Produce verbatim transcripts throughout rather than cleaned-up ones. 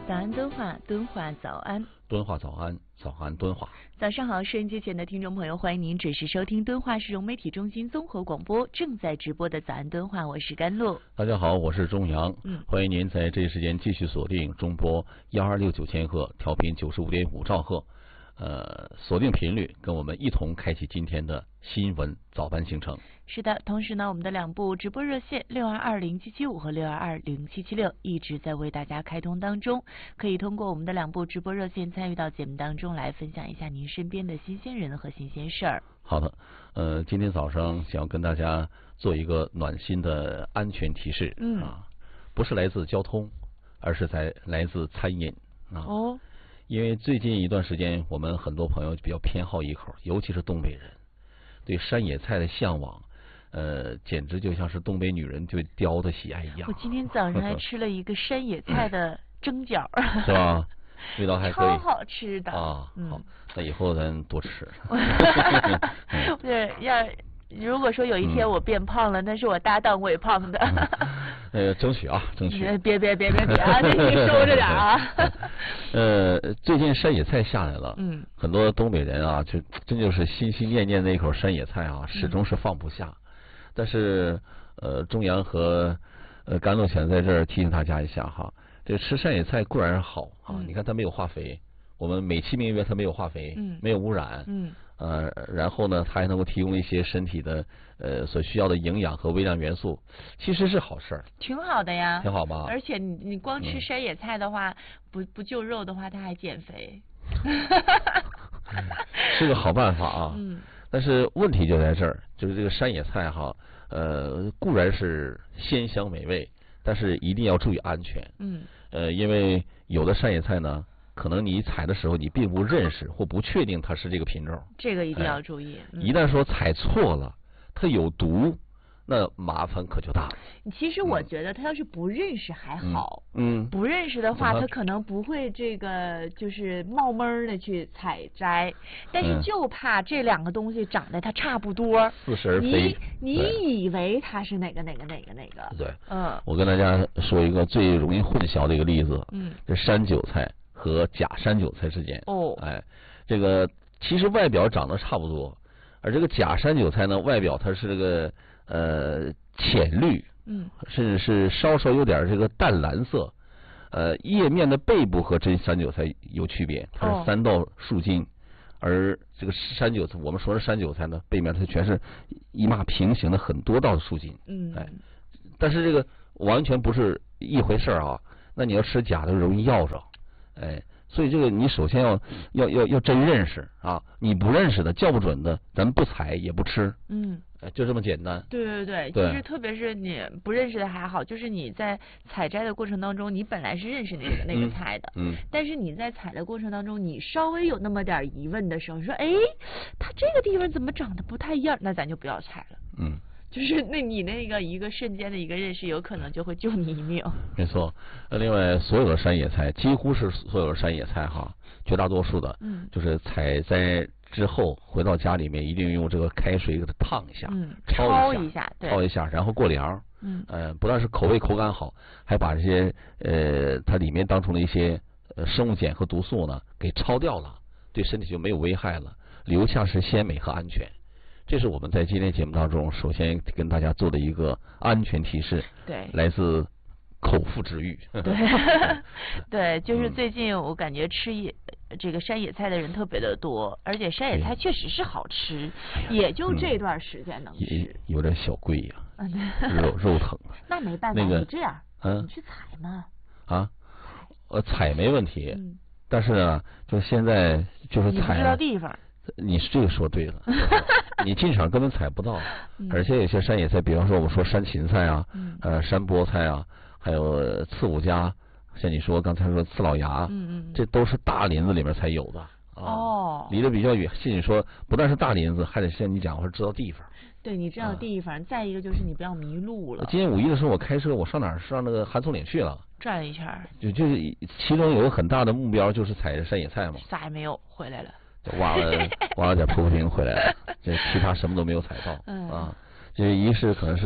早安敦化，敦化早安， 敦化早安，早安敦化。 早上好，收音机前的听众朋友，欢迎您准时收听敦化市融媒体中心综合广播正在直播的早安敦化，我是甘露。 大家好，我是钟阳， 嗯， 欢迎您在这一时间继续锁定中波幺二六九千赫，调频九十五点五兆赫，呃，锁定频率，跟我们一同开启今天的新闻早班行程。 是的，同时呢，我们的两部直播热线六二二零七七五和六二二零七七六一直在为大家开通当中，可以通过我们的两部直播热线参与到节目当中来分享一下您身边的新鲜人和新鲜事儿。 好的，呃，今天早上想要跟大家做一个暖心的安全提示， 嗯啊，不是来自交通，而是在来自餐饮啊。 哦， 因为最近一段时间，我们很多朋友比较偏好一口，尤其是东北人，对山野菜的向往，呃，简直就像是东北女人对貂的喜爱一样。 我今天早上还吃了一个山野菜的蒸饺， 是吧？味道还可以， 超好吃的啊！ 嗯、 好，那以后咱多吃。 对，要如果说有一天我变胖了，那是我搭档喂胖的。 呃，争取啊，争取。 别别别别别啊！你收着点啊。 呃，最近山野菜下来了， 嗯， 很多东北人啊，就真就是心心念念那一口山野菜啊，始终是放不下。嗯、但是，呃，中阳和呃甘露想在这儿提醒大家一下哈，这吃山野菜固然是好啊， 嗯、 你看它没有化肥，我们美其名曰它没有化肥， 嗯， 没有污染， 嗯。 呃，然后呢，它还能够提供一些身体的呃所需要的营养和微量元素，其实是好事儿， 挺好的呀， 挺好吧？ 而且你你光吃山野菜的话，嗯、不不就肉的话，它还减肥， 是个好办法啊。 嗯。 但是问题就在这儿，就是这个山野菜哈，呃，固然是鲜香美味，但是一定要注意安全。 嗯。 呃，因为有的山野菜呢，可能你采的时候你并不认识或不确定它是这个品种， 这个一定要注意。 哎嗯、一旦说采错了，它有毒，那麻烦可就大了。 其实我觉得他要是不认识还好， 嗯， 不认识的话，他可能不会这个就是冒闷的去采摘，但是就怕这两个东西长得它差不多， 似是而非。 你你以为它是哪个哪个哪个哪个？ 对， 嗯， 我跟大家说一个最容易混淆的一个例子， 嗯， 这山韭菜和假山韭菜之间， 哦， 哎，这个其实外表长得差不多，而这个假山韭菜呢，外表它是这个呃浅绿， 嗯， 甚至是稍稍有点这个淡蓝色，呃，叶面的背部和真山韭菜有区别，它是三道竖茎，哦、而这个山韭菜，我们说的山韭菜呢，背面它全是一码平行的很多道的竖茎， 嗯， 哎，但是这个完全不是一回事啊，那你要吃假的容易要着。哎，所以这个你首先要要要要真认识啊！你不认识的、叫不准的，咱不采也不吃。 嗯， 就这么简单。 对对对， 对， 其实特别是你不认识的还好，就是你在采摘的过程当中，你本来是认识那个那个菜的， 嗯， 但是你在采的过程当中，你稍微有那么点疑问的时候，你说，哎，它这个地方怎么长得不太一样？那咱就不要采了。 嗯。 就是那你那个一个瞬间的一个认识，有可能就会救你一命。 没错，呃，另外所有的山野菜，几乎是所有的山野菜哈，绝大多数的， 嗯， 就是采摘之后回到家里面，一定用这个开水给它烫一下， 嗯， 焯一下， 焯一下，然后过凉， 嗯， 呃，不但是口味口感好，还把这些呃它里面当中的一些呃生物碱和毒素呢给焯掉了，对身体就没有危害了，留下是鲜美和安全。这是我们在今天节目当中首先跟大家做的一个安全提示， 对， 来自口腹之欲。 对，对，就是最近我感觉吃野这个山野菜的人特别的多，而且山野菜确实是好吃，哎、也就这段时间能吃， 也有点小贵呀、啊，肉肉疼。 那没办法，那个、你这样， 嗯， 你去采嘛。 啊，呃，采没问题， 嗯、 但是呢，就现在就是采， 你不知道地方。 你是这个说对了，你进场根本采不到，而且有些山野菜，比方说我们说山芹菜啊， 嗯、 呃山菠菜啊，还有刺五加，像你说刚才说刺老芽， 嗯嗯， 这都是大林子里面才有的。啊、 哦， 离得比较远，像你说，不但是大林子，还得像你讲，我知道地方。 对，你知道地方，啊、再一个就是你不要迷路了。 今年五一的时候，我开车，我上哪儿？上那个韩松岭去了， 转了一圈。就就是其中有个很大的目标，就是采山野菜嘛。 啥也没有，回来了。 挖了挖了点葡萄瓶回来了，这其他什么都没有采到。 嗯、 啊，这一是可能是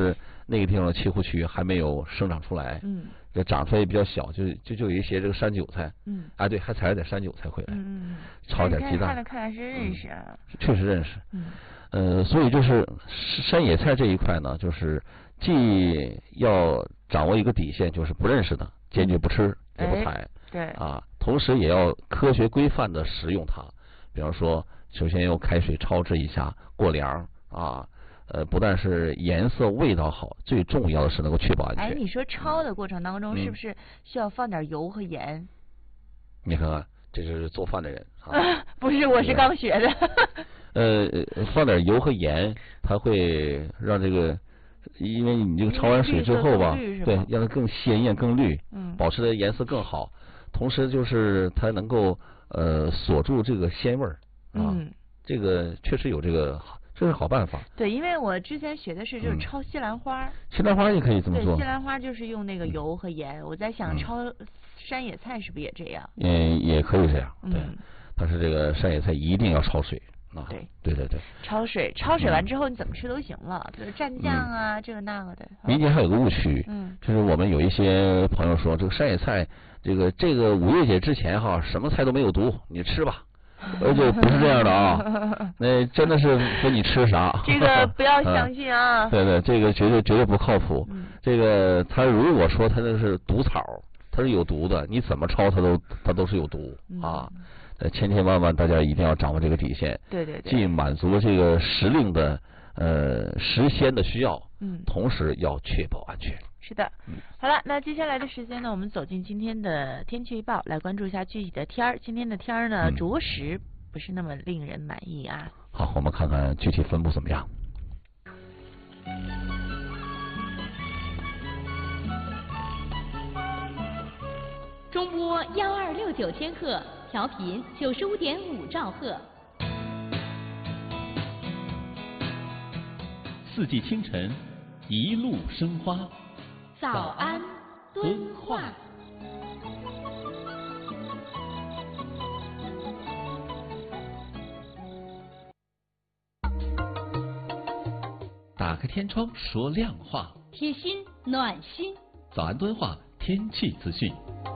那个地方的气候区域还没有生长出来， 嗯， 这长出来也比较小，就就就有一些这个山韭菜， 嗯， 啊对，还采了点山韭菜回来， 嗯嗯， 炒点鸡蛋， 看来看来是认识啊， 嗯、确实认识， 嗯， 呃，所以就是山野菜这一块呢，就是既要掌握一个底线，就是不认识的坚决不吃也不采， 哎、对啊，同时也要科学规范的食用它，比方说，首先用开水焯制一下，过凉啊。呃，不但是颜色味道好，最重要的是能够确保安全。 哎，你说焯的过程当中， 嗯、 是不是需要放点油和盐？ 你看看，这是做饭的人啊。 不是，我是刚学的。 呃，放点油和盐，它会让这个，因为你这个焯完水之后吧，对，让它更鲜艳、更绿， 嗯， 保持的颜色更好，同时就是它能够呃锁住这个鲜味儿啊。 嗯， 这个确实有这个。这是好办法。 对，因为我之前学的是就是焯西兰花。 西兰花也可以这么做。 对，西兰花就是用那个油和盐。我在想焯山野菜是不是也这样？ 嗯，也可以这样。对， 嗯、 但是这个山野菜一定要焯水啊。 对， 对对对。 焯水，焯水完之后你怎么吃都行了，比如蘸酱啊、 嗯、 这个那个的。 民间还有个误区， 嗯， 就是我们有一些朋友说，这个山野菜，这个这个五月节之前哈，什么菜都没有毒，你吃吧。而且不是这样的啊，那真的是说你吃啥？ 这个不要相信啊！ 嗯、对对，这个绝对绝对不靠谱。 嗯、 这个他如果说他那是毒草，它是有毒的，你怎么焯它都它都是有毒、 嗯、 啊！呃，千千万万大家一定要掌握这个底线。 对对对。 既满足了这个时令的呃时鲜的需要， 嗯， 同时要确保安全。 是的，好了，那接下来的时间呢，我们走进今天的天气预报，来关注一下具体的天儿。今天的天儿呢， 嗯、 着实不是那么令人满意啊。 好，我们看看具体分布怎么样。 中波幺二六九千赫，调频九十五点五兆赫。 四季清晨，一路生花。 早安，敦化。 打开天窗说亮话， 贴心暖心。 早安敦化天气资讯。